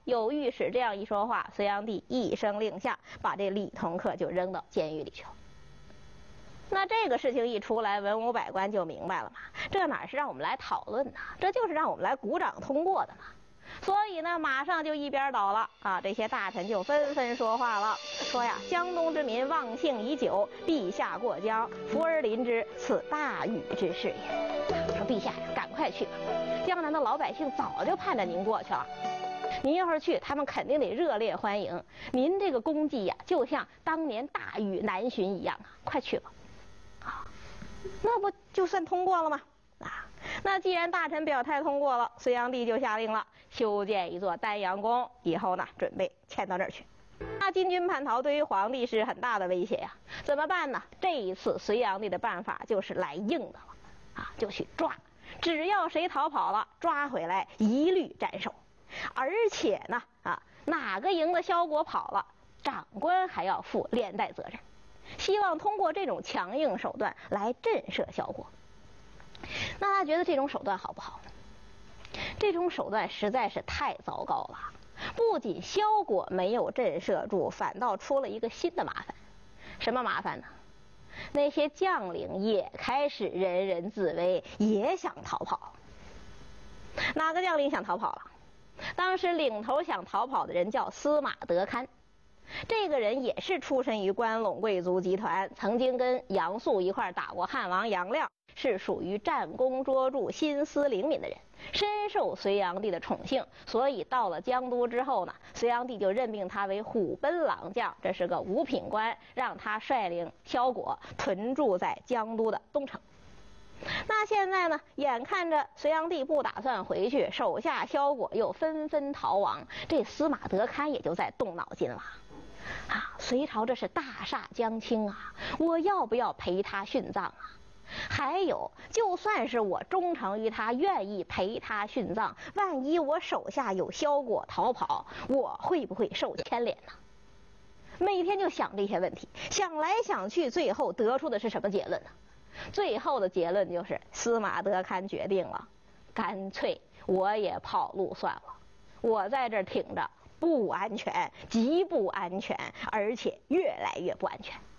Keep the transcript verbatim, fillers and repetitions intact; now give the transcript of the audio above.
有御史这样一说话，隋炀帝一声令下，把这李同克就扔到监狱里去了。那这个事情一出来，文武百官就明白了嘛，这哪是让我们来讨论呢？这就是让我们来鼓掌通过的嘛。所以呢，马上就一边倒了啊！这些大臣就纷纷说话了，说呀，江东之民忘性已久，陛下过江，福而临之，此大禹之事也。说陛下呀，赶快去吧，江南的老百姓早就盼着您过去了。您要是去，他们肯定得热烈欢迎。您这个功绩呀，就像当年大禹南巡一样啊！快去吧。啊，那不就算通过了吗？啊，那既然大臣表态通过了，隋炀帝就下令了，修建一座丹阳宫，以后呢，准备迁到这儿去。那金军叛逃对于皇帝是很大的威胁呀，怎么办呢？这一次隋炀帝的办法就是来硬的了，啊，就去抓，只要谁逃跑了，抓回来一律斩首，而且呢，啊，哪个营的萧国跑了，长官还要负连带责任。希望通过这种强硬手段来震慑萧国。那他觉得这种手段好不好呢？这种手段实在是太糟糕了，不仅萧国没有震慑住，反倒出了一个新的麻烦。什么麻烦呢？那些将领也开始人人自危，也想逃跑。哪个将领想逃跑了？当时领头想逃跑的人叫司马德堪。这个人也是出身于关陇贵族集团，曾经跟杨素一块打过汉王杨亮，是属于战功卓著、心思灵敏的人，深受隋炀帝的宠幸。所以到了江都之后呢，隋炀帝就任命他为虎贲郎将，这是个五品官，让他率领萧国屯驻在江都的东城。那现在呢，眼看着隋炀帝不打算回去，手下萧国又纷纷逃亡，这司马德堪也就在动脑筋了。啊，隋朝这是大厦将倾啊，我要不要陪他殉葬啊？还有，就算是我忠诚于他，愿意陪他殉葬，万一我手下有萧国逃跑，我会不会受牵连呢？每天就想这些问题，想来想去，最后得出的是什么结论呢？最后的结论就是司马德堪决定了，干脆我也跑路算了，我在这儿挺着不安全，极不安全，而且越来越不安全。